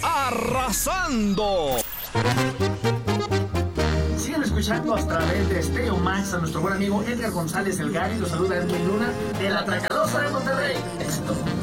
arrasando. Siguen escuchando a través de Stereo Max a nuestro buen amigo Edgar González Elgari. Los saluda Edwin Luna, el Atracador de Monterrey. Éxito.